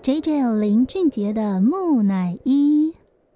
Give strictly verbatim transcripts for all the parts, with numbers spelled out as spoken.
J J 林俊杰的木乃伊。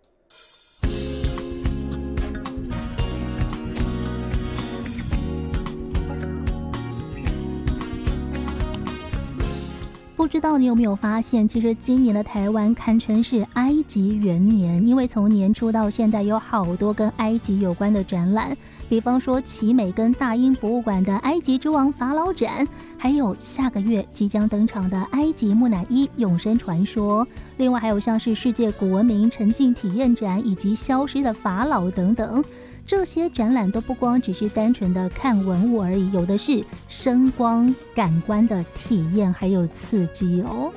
不知道你有没有发现，其实今年的台湾堪称是埃及元年，因为从年初到现在有好多跟埃及有关的展览，比方说奇美跟大英博物馆的埃及之王法老展，还有下个月即将登场的埃及木乃伊永生传说，另外还有像是世界古文明沉浸体验展以及消失的法老等等。这些展览都不光只是单纯的看文物而已，有的是声光感官的体验还有刺激哦。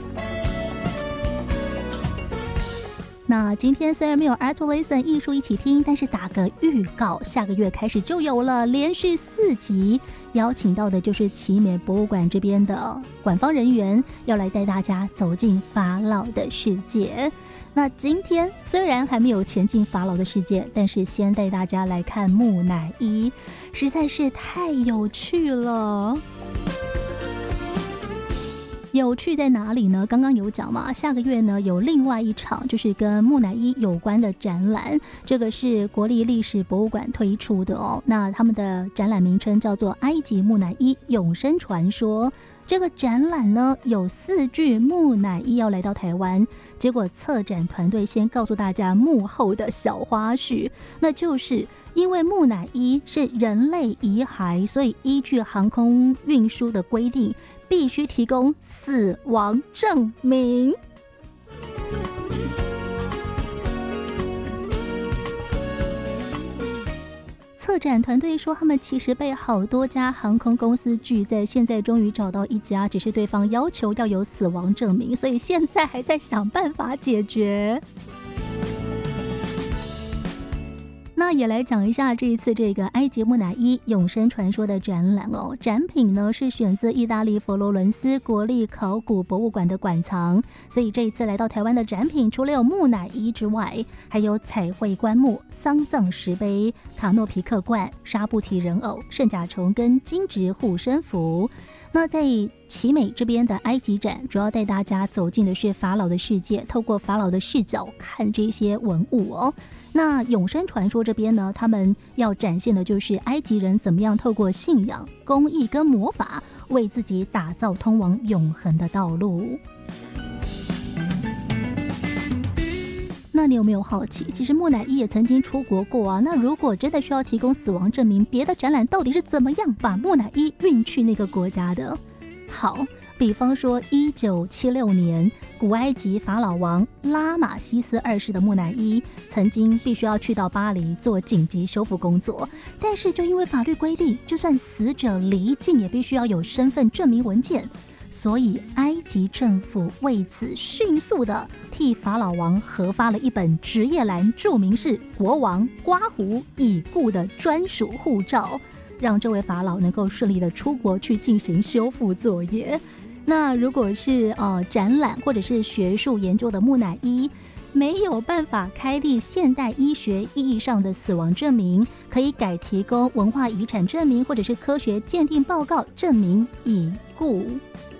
那今天虽然没有 Art Lesson 艺术一起听，但是打个预告，下个月开始就有了，连续四集，邀请到的就是奇美博物馆这边的馆方人员，要来带大家走进法老的世界。那今天虽然还没有前进法老的世界，但是先带大家来看木乃伊，实在是太有趣了。有趣在哪里呢？刚刚有讲嘛，下个月呢有另外一场就是跟木乃伊有关的展览，这个是国立历史博物馆推出的哦。那他们的展览名称叫做埃及木乃伊永生传说。这个展览呢有四具木乃伊要来到台湾，结果策展团队先告诉大家幕后的小花絮，那就是因为木乃伊是人类遗骸，所以依据航空运输的规定，必须提供死亡证明。策展团队说，他们其实被好多家航空公司拒载，现在终于找到一家，只是对方要求要有死亡证明，所以现在还在想办法解决。那也来讲一下这一次这个埃及木乃伊永生传说的展览哦。展品呢是选自意大利佛罗伦斯国立考古博物馆的馆藏，所以这一次来到台湾的展品，除了有木乃伊之外，还有彩绘棺木、丧葬石碑、卡诺皮刻罐、纱布提人偶、圣甲虫跟金质护身符。那在奇美这边的埃及展，主要带大家走进的是法老的世界，透过法老的视角看这些文物哦。那永生传说这边呢，他们要展现的就是埃及人怎么样透过信仰、公益跟魔法，为自己打造通往永恒的道路。那你有没有好奇，其实木乃伊也曾经出国过啊？那如果真的需要提供死亡证明，别的展览到底是怎么样把木乃伊运去那个国家的？好，比方说一九七六年，古埃及法老王拉玛西斯二世的木乃伊曾经必须要去到巴黎做紧急修复工作，但是就因为法律规定，就算死者离境也必须要有身份证明文件，所以埃及政府为此迅速的替法老王核发了一本职业栏，注明是国王刮胡已故的专属护照，让这位法老能够顺利的出国去进行修复作业。那如果是呃展览或者是学术研究的木乃伊，没有办法开立现代医学意义上的死亡证明，可以改提供文化遗产证明或者是科学鉴定报告证明已故。